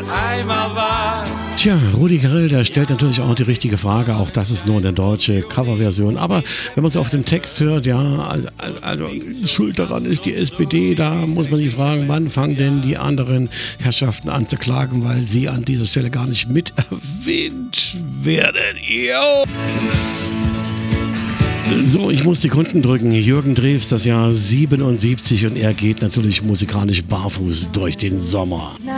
einmal war. Tja, Rudi Carrell, der stellt natürlich auch die richtige Frage. Auch das ist nur eine deutsche Coverversion. Aber wenn man es auf dem Text hört, ja, also schuld daran ist die SPD. Da muss man sich fragen, wann fangen denn die anderen Herrschaften an zu klagen, weil sie an dieser Stelle gar nicht mit erwähnt werden. Yo! So, ich muss die Kunden drücken. Jürgen Drews, das Jahr 77, und er geht natürlich musikalisch barfuß durch den Sommer.